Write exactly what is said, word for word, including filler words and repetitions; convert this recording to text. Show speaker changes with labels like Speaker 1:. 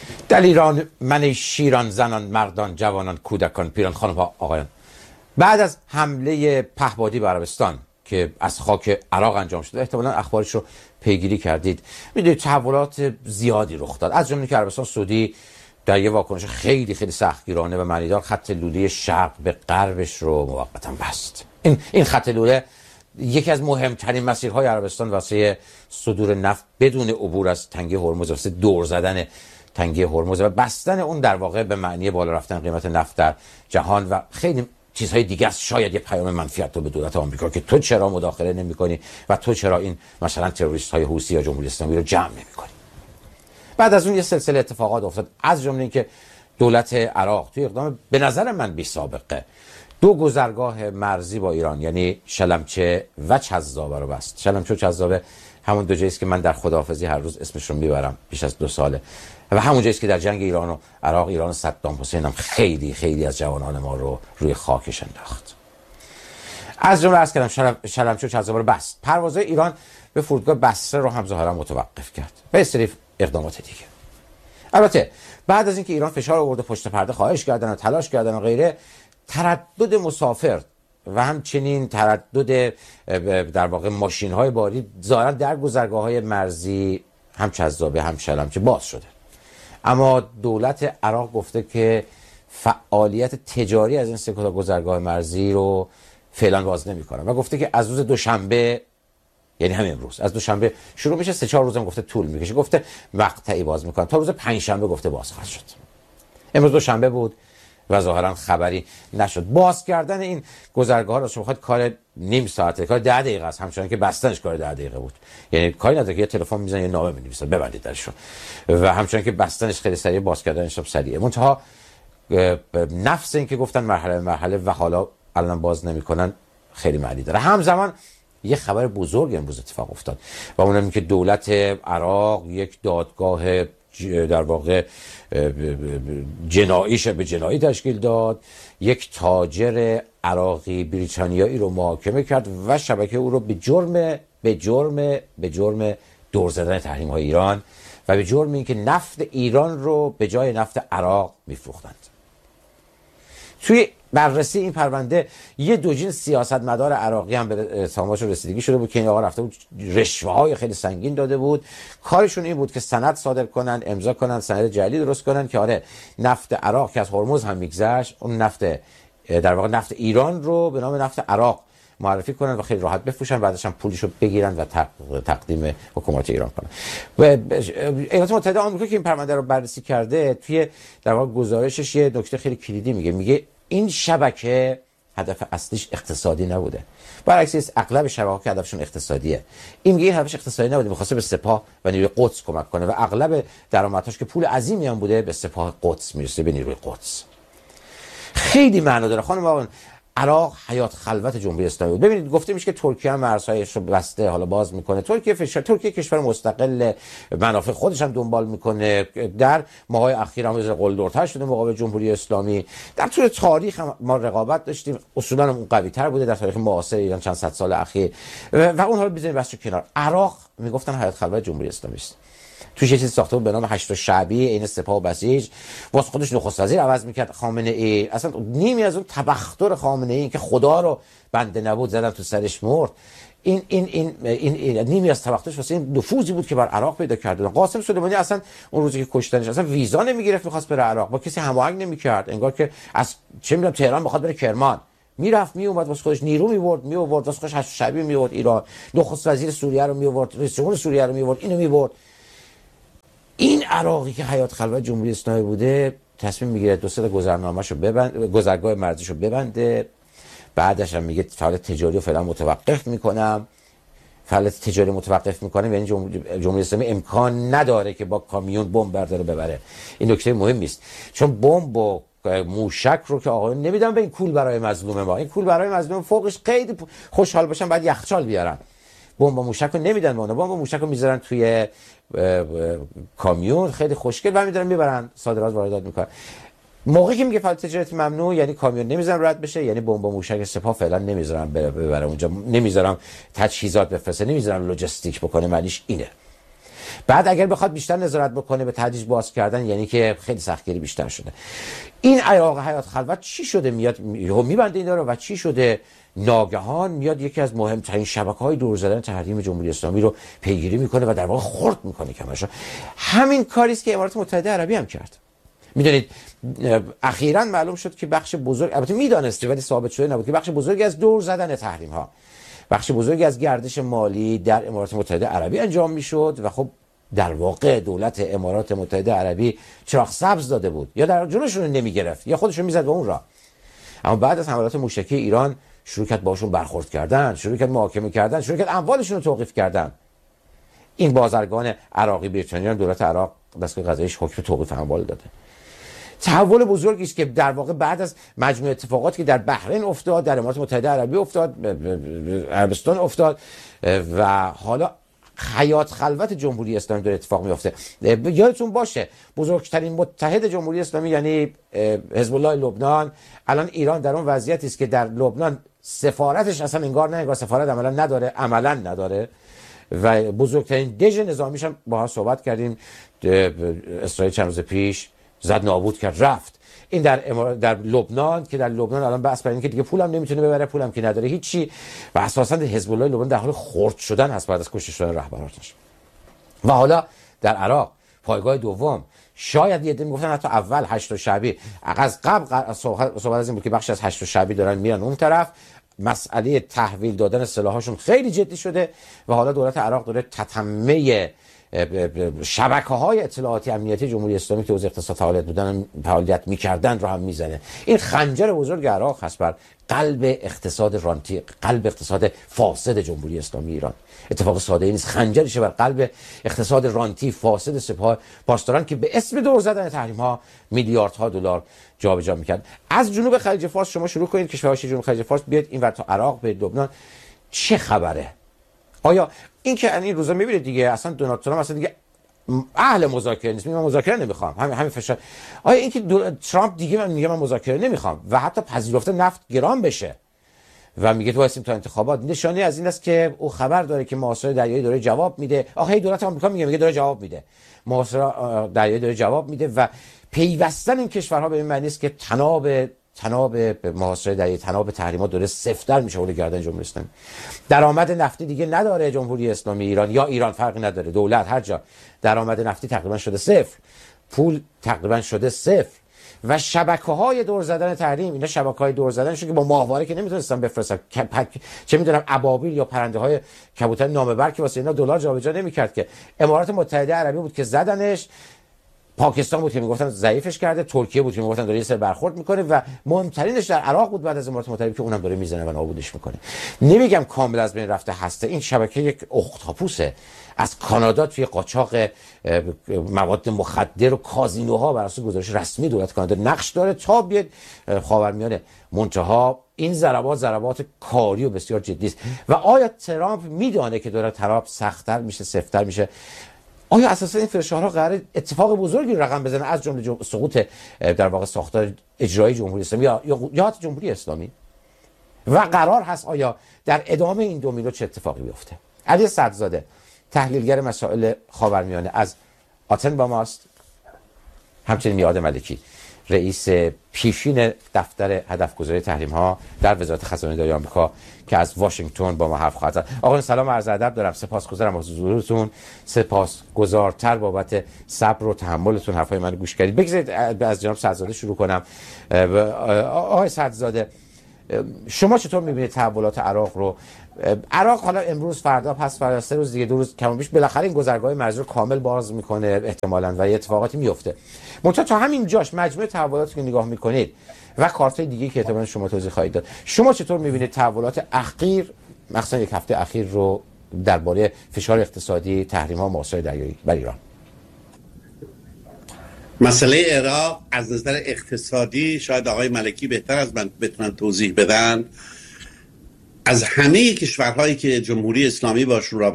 Speaker 1: در ایران من شیران زنان مردان جوانان کودکان پیران خانم ها آقایان، بعد از حمله پهپادی به عربستان که از خاک عراق انجام شده، احتمالاً اخبارش رو پیگیری کردید، میدونید تحولات زیادی رخ داد، از جمله که عربستان سعودی در یه واکنش خیلی خیلی سختگیرانه و معنیدار خط لوله شرق به غربش رو موقتا بست. این این خط لوله یکی از مهمترین مسیرهای عربستان واسه صدور نفت بدون عبور از تنگه هرمز، واسه دور زدن تنگه هرمز و بستن اون در واقع به معنی بالا رفتن قیمت نفت در جهان و خیلی چیزهای دیگه است. شاید یه پیام منفیت رو به دولت آمریکا که تو چرا مداخله نمی‌کنی و تو چرا این مثلا تروریست‌های حوثی یا جمهوری اسلامی رو جمع نمی‌کنی. بعد از اون یه سلسله اتفاقات افتاد، از جمله اینکه دولت عراق توی اقدام به نظر من بی سابقه دو گذرگاه مرزی با ایران یعنی شلمچه و چذابه رو بست. شلمچه و چذابه همون دو جایی است که من در خداحافظی هر روز اسمش رو میبرم بیش از دو ساله و همون جایی است که در جنگ ایران و عراق ایران و صدام حسین هم خیلی خیلی از جوانان ما رو روی خاکش انداخت. از جمله عرض کردم شلمچه و چذابه رو بست. پروازهای ایران به فرودگاه بصره رو هم ظاهرا متوقف کرد و سری اقدامات دیگه. البته بعد از اینکه ایران فشار آورد پشت پرده خواهش کردن و تلاش کردن و غیره، تردد مسافر و همچنین تردد در واقع ماشین‌های باری ظاهرا در گذرگاه‌های مرزی هم چذابه هم شلمچه باز شده. اما دولت عراق گفته که فعالیت تجاری از این سه گذرگاه مرزی رو فعلا باز نمی‌کنه و گفته که از روز دوشنبه، یعنی همین امروز، از دوشنبه شروع میشه، سه چهار روزم گفته طول میکشه، گفته مقطعی باز میکنن، تا روز پنجشنبه گفته باز خواهد شد. امروز دوشنبه بود و ظاهرا خبری نشد. باز کردن این گذرگاه ها رو شما بخواید کار نیم ساعته، کار ده دقیقه است، همچنان که بستنش کار ده دقیقه بود. یعنی کاری نداره که یه تلفن میزنه یه نامه مینویسه ببندید درشو، و همچنان که بستنش خیلی سریع، باز کردنش هم سریعه. منتها نفس این که گفتن مرحله مرحله و حالا الان باز نمیکنن خیلی معنی داره. همزمان یه خبر بزرگ امروز اتفاق افتاد و اونم این که دولت عراق یک دادگاه در واقع جناییش به جنایی تشکیل داد، یک تاجر عراقی بریتانیایی رو محاکمه کرد و شبکه او رو به جرم به جرم به جرم دور زدن تحریم های ایران و به جرم اینکه نفت ایران رو به جای نفت عراق میفروختند. توی بررسی این پرونده یه دوجین سیاستمدار عراقی هم به اتهامش رسیدگی شده بود که این آقا رفته بود رشوه‌های خیلی سنگین داده بود. کارشون این بود که سند صادر کنن، امضا کنن، سند جعلی درست کنن که آره نفت عراق که از هرمز هم میگذشت، اون نفت در واقع نفت ایران رو به نام نفت عراق معرفی کنن و خیلی راحت بفروشن، بعدش هم پولشو بگیرن و تقدیم حکومت ایران کنن. و ایالات متحده آمریکا که این پرونده رو بررسی کرده، توی در واقع گزارشش یه نکته خیلی کلیدی میگه، میگه این شبکه هدف اصلیش اقتصادی نبوده. برعکس اغلب شبکه‌ها که هدفشون اقتصادیه. این میگه هدفش اقتصادی نبوده، می‌خواسته به سپاه و نیروی قدس کمک کنه و اغلب درآمدهاش که پول عظیمی هم بوده به سپاه قدس میرسه، به نیروی قدس. خیلی معنا داره خانم آقایان. عراق حیات خلوت جمهوری اسلامی بود. ببینید گفته میشه که ترکیه هم مرزهایش رو بسته، حالا باز میکنه. ترکیه فشار ترکیه کشور مستقل، منافع خودش هم دنبال میکنه. در ماهای اخیر هم قلدرتر شده مقابل جمهوری اسلامی. در طول تاریخ هم ما رقابت داشتیم، اصولا اون قوی تر بوده در تاریخ معاصر ایران چند صد سال اخیر و اون حالا بزنید بس کنار. عراق میگفتن حیات خلوت جمهوری اسلامی است. توش یه چیز ساخته بود به نام هشت شعبی، این سپاه و بسیج، واسه خودش نخست وزیر عوض میکرد. خامنه ای اصلا نیمی از اون تبختر خامنه ای که خدا رو بنده نبود زدن تو سرش مرد، این این این, این, این نیمی از تبخترش واسه این نفوذی بود که بر عراق پیدا کرده. قاسم سلیمانی اصلا اون روزی که کشتنش اصلا ویزا نمیگرفت، میخواست بره عراق، با کسی هماهنگ نمیکرد، انگار که از چه میدونم تهران بخواد بره کرمان، میرفت میومد واسه خودش نیرو میورد میورد واسه خودش هشت شعبی میورد ایران، نخست وزیر سوریه رو میورد، رئیس جمهور سوریه رو میورد، اینو میورد. این عراقی که حیات خلوت جمهوری اسلامی بوده تصمیم میگیره دو سه گذرنامه‌شو ببند، گذرگاه مرزیشو ببنده، بعدش هم میگه فعالیت تجاری رو فعلا متوقف میکنم. فعالیت تجاری متوقف میکنم یعنی جمهوری اسلامی امکان نداره که با کامیون بمب برداره ببره. این نکته مهمی است، چون بمب و موشک رو که آقایون نمیدن به این کول برای مظلوم ما، این کول برای مظلوم فوقش خیلی خوشحال باشن بعد یخچال بیارن. بمب و موشک رو نمیدن به اونا، بمب و موشک رو میذارن توی کامیون خیلی خوشگل و میذارن میبرن صادرات واردات میکنن. موقعی که میگه فعالیت تجارتی ممنوع یعنی کامیون نمیذارن رد بشه، یعنی بمب و موشک سپاه فعلا نمیذارن ببره اونجا، نمیذارن تجهیزات بفرسته، نمیذارن لوجستیک بکنه، معنیش اینه. بعد اگر بخواد بیشتر نظارت بکنه به تدریج باز کردن، یعنی که خیلی سختگیری بیشتر شده. این عراق حیات خلوت چی شده میاد میبنده این رو و چی شده ناگهان میاد یکی از مهمترین شبکه‌های دور زدن تحریم جمهوری اسلامی رو پیگیری میکنه و در واقع خرد میکنه کمش. همین کاری است که امارات متحده عربی هم کرد. میدونید اخیراً معلوم شد که بخش بزرگ، البته میدانستی ولی ثابت شده نبود، که بخش بزرگی از دور زدن تحریم ها، بخش بزرگی از گردش مالی در امارات متحده عربی انجام میشد و خب در واقع دولت امارات متحده عربی چراغ سبز داده بود، یا در جلوشون رو نمیگرفت یا خودشون میزد به اون راه. اما بعد از حملات موشکی ایران شروع کرد باشون برخورد کردن، شروع کرد محاکمه کردن، شروع کرد اموالشون رو توقیف کردن. این بازرگان عراقی بریتانیایی دولت عراق دستگاه قضاییش حکم توقیف اموال داده. تحول بزرگی است که در واقع بعد از مجموعه اتفاقاتی که در بحرین افتاد، در امارات متحده عربی افتاد، عربستان افتاد و حالا حیات خلوت جمهوری اسلامی داره اتفاق میفته. یادتون باشه بزرگترین متحد جمهوری اسلامی یعنی حزب الله لبنان، الان ایران در اون وضعیتی است که در لبنان سفارتش اصلا انگار نه انگار سفارت عملا نداره، عملا نداره و بزرگترین دژ نظامیش هم باها صحبت کردیم، اسرائیل چند روز پیش زد نابود کرد رفت. این در امار... در لبنان که در لبنان الان بحث بر این که دیگه پولم نمیتونه ببره، پولم که نداره هیچی، و اساسا حزب الله لبنان در حال خرد شدن هست بعد از کشته شدن رهبرانش. و حالا در عراق پایگاه دوم، شاید یه عده میگفتن حتی اول هشت شعبی، از قبل صحبت از این بود که بخش از هشت شعبی دارن میرن اون طرف، مسئله تحویل دادن سلاحاشون خیلی جدی شده و حالا دولت عراق داره تتمه شبکه‌های اطلاعاتی امنیتی جمهوری اسلامی که حوزه اقتصاد فعالیت بودن فعالیت می‌کردن رو هم میزنه. این خنجر بزرگ عراق هست بر قلب اقتصاد رانتی، قلب اقتصاد فاسد جمهوری اسلامی ایران. اتفاق ساده نیست، خنجرشه بر قلب اقتصاد رانتی فاسد سپاه پاسداران که به اسم دور زدن تحریم‌ها میلیاردها دلار جابجا می‌کرد. از جنوب خلیج فارس شما شروع کنید، کشورهای جنوب خلیج فارس بیاد اینور تا عراق به لبنان، چه خبره؟ آیا این که این روزا میبینید دیگه اصلا دونالد ترامپ اصلا دیگه اهل مذاکره نیست، میگه من مذاکره نمیخوام، همین همین فشار. آیا این که ترامپ دیگه من میگه من مذاکره نمیخوام و حتی پذیرفته نفت گران بشه و میگه تو واسیم تا انتخابات، نشانه از این است که او خبر داره که محاصره دریایی داره جواب میده. آخه دولت آمریکا میگه میگه داره جواب میده، محاصره دریایی داره جواب میده و پیوستن این کشورها به این معنی است که تناب تناب محاصره دریایی، تناب تحریمات داره سفت‌تر میشه اون گردن جمهوری اسلامی. درآمد نفتی دیگه نداره جمهوری اسلامی ایران یا ایران، فرقی نداره، دولت هر جا درآمد نفتی تقریبا شده صفر، پول تقریبا شده صفر و شبکه‌های دور زدن تحریم، اینا شبکه‌های دور زدنشون که با ماهواره که نمیتونستن بفرستن، چه میدونم ابابیل یا پرنده‌های کبوتر نامبر که واسه اینا دلار جابجا نمی‌کرد که امارات متحده عربی بود که زدنش، پاکستان بود که میگفتن ضعیفش کرده، ترکیه بود که میگفتن داره یه سر برخورد میکنه و مهمترینش در عراق بود بعد از امارات متحده که اونم داره میزنه و نابودش میکنه. نمیگم کامل از بین رفته هسته، این شبکه یک اختاپوسه از کانادا توی قاچاق مواد مخدر و کازینوها بر اساس گزارش رسمی دولت کانادا نقش داره تا بیاد خاورمیانه. منتها این ضربات ضربات کاری و بسیار جدی است و آیا ترامپ میدونه که داره ترامپ سخت‌تر میشه، سفت‌تر میشه؟ آیا اساسا این فشارها قرار اتفاق بزرگی رقم بزنه از جمله جم... سقوط در واقع ساختار اجرایی جمهوری اسلامی یا یا جمهوری اسلامی و قرار هست آیا در ادامه این دومینو چه اتفاقی بیفته؟ علی صدرزاده تحلیلگر مسائل خاورمیانه از آتن با ماست، همچنین میاد ملکی رئیس پیشین دفتر هدفگذاری تحریم ها در وزارت خزانه داری آمریکا که از واشنگتن با ما حرف خواهد زد. آقا سلام و عرض ادب دارم، سپاسگزارم از حضورتون، سپاسگزارتر بابت صبر و تحملتون حرفای منو گوش کردید. بگذارید از جناب صدرزاده شروع کنم. آقای صدرزاده شما چطور میبینید تحولات عراق رو؟ عراق حالا امروز فردا پس فردا سه روز دیگه دو روز کم و بیش بالاخره این گذرگاه مرزی رو کامل باز میکنه احتمالاً و یه اتفاقاتی میفته. منتها تا همین جاش مجموعه تحولاتی که نگاه میکنید و کارتای دیگه که احتمالاً شما توضیح خواهید داد، شما چطور میبینید تحولات اخیر مثلا یک هفته اخیر رو درباره فشار اقتصادی، تحریم ها، محاصره دریایی بر ایران؟
Speaker 2: مسئله عراق از نظر اقتصادی شاید آقای ملکی بهتر از من بتونن توضیح بدن. از همه کشورهایی که جمهوری اسلامی باشون